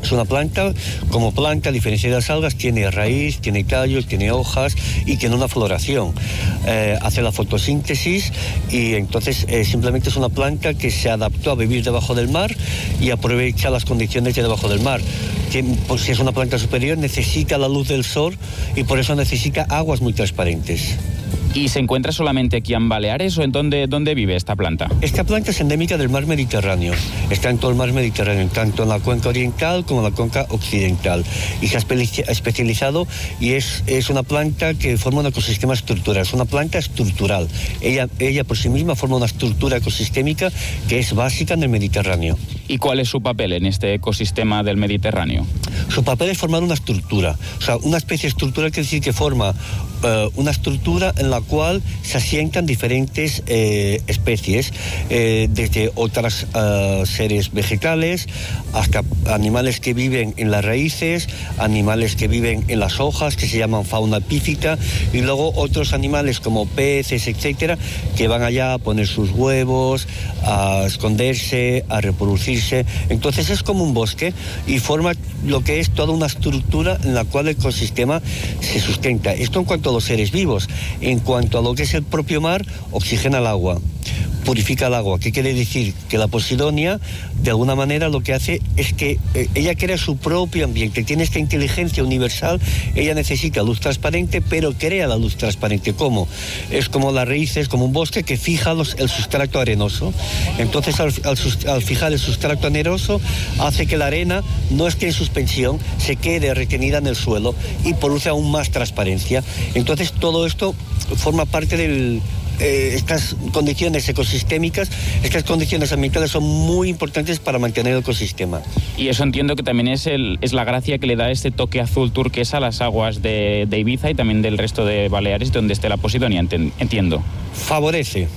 Es una planta, como planta, a diferencia de las algas, tiene raíz, tiene tallos, tiene hojas y tiene una floración. Hace la fotosíntesis y entonces simplemente es una planta que se adaptó a vivir debajo del mar y aprovecha las condiciones de debajo del mar. Pues, si es una planta superior, necesita la luz del sol y por eso necesita aguas muy transparentes. ¿Y se encuentra solamente aquí en Baleares o en dónde vive esta planta? Esta planta es endémica del mar Mediterráneo. Está en todo el mar Mediterráneo, tanto en la cuenca oriental como en la cuenca occidental. Y se ha especializado y es una planta que forma un ecosistema estructural. Es una planta estructural. Ella por sí misma forma una estructura ecosistémica que es básica en el Mediterráneo. ¿Y cuál es su papel en este ecosistema del Mediterráneo? Su papel es formar una estructura. O sea, una especie estructural quiere decir que forma una estructura en la cual se asientan diferentes especies, desde otros seres vegetales hasta animales que viven en las raíces, animales que viven en las hojas, que se llaman fauna epífita, y luego otros animales como peces, etcétera, que van allá a poner sus huevos, a esconderse, a reproducirse. Entonces es como un bosque y forma lo que es toda una estructura en la cual el ecosistema se sustenta. Esto en cuanto a los seres vivos. En cuanto a lo que es el propio mar, oxigena el agua, purifica el agua. ¿Qué quiere decir? Que la Posidonia, de alguna manera, lo que hace es que ella crea su propio ambiente, tiene esta inteligencia universal. Ella necesita luz transparente, pero crea la luz transparente. ¿Cómo? Es como las raíces, como un bosque que fija el sustrato arenoso. Entonces, al fijar el sustrato arenoso, hace que la arena no esté en suspensión, se quede retenida en el suelo y produce aún más transparencia. Entonces, todo esto forma parte del... estas condiciones ecosistémicas, estas condiciones ambientales son muy importantes para mantener el ecosistema. Y eso entiendo que también es la gracia que le da este toque azul turquesa a las aguas de Ibiza y también del resto de Baleares, donde esté la Posidonia, entiendo. Favorece.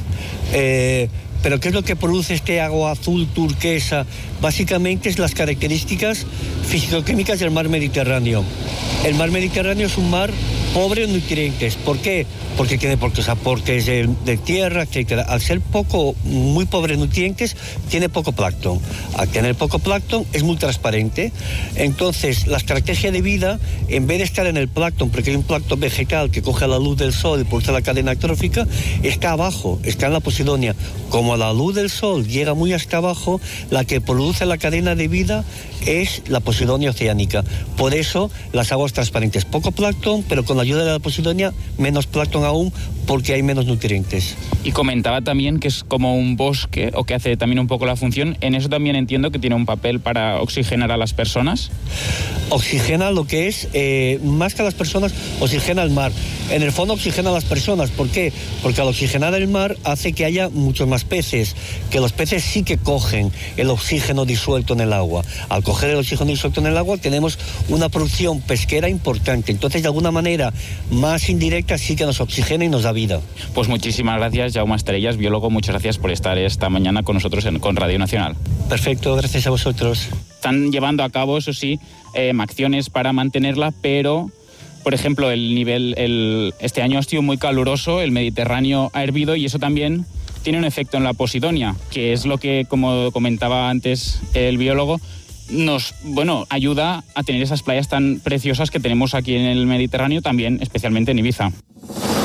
Pero ¿qué es lo que produce este agua azul turquesa? Básicamente es las características físico-químicas del mar Mediterráneo. El mar Mediterráneo es un mar pobre en nutrientes. ¿Por qué? Porque tiene aportes de tierra, etcétera. Al ser muy pobre en nutrientes, tiene poco plancton. Al tener poco plancton, es muy transparente. Entonces, la estrategia de vida, en vez de estar en el plancton, porque hay un plancton vegetal que coge la luz del sol y produce la cadena trófica, está abajo, está en la Posidonia. Como la luz del sol llega muy hasta abajo, la que produce la cadena de vida es la Posidonia oceánica. Por eso, las aguas transparentes. Poco plancton, pero con la ayuda de la Posidonia, menos plancton aún, porque hay menos nutrientes. Y comentaba también que es como un bosque, o que hace también un poco la función. En eso también entiendo que tiene un papel para oxigenar a las personas. Oxigena lo que es, más que a las personas, oxigena el mar. En el fondo oxigena a las personas. ¿Por qué? Porque al oxigenar el mar hace que haya muchos más peces, que los peces sí que cogen el oxígeno disuelto en el agua. Al coger el oxígeno disuelto en el agua tenemos una producción pesquera importante. Entonces, de alguna manera más indirecta, sí que nos oxigena y nos da vida. Pues muchísimas gracias, Jaume Estrellas, biólogo. Muchas gracias por estar esta mañana con nosotros con Radio Nacional. Perfecto, gracias a vosotros. Están llevando a cabo, eso sí, acciones para mantenerla, pero... Por ejemplo, este año ha sido muy caluroso, el Mediterráneo ha hervido y eso también tiene un efecto en la Posidonia, que es lo que, como comentaba antes el biólogo, nos ayuda a tener esas playas tan preciosas que tenemos aquí en el Mediterráneo, también especialmente en Ibiza.